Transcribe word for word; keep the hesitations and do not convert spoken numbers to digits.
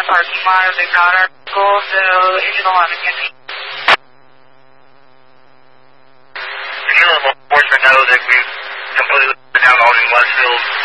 parking lot of the Goddard School, so engine eleven can be. Can you let law enforcement know that we've completely put down Alding Westfield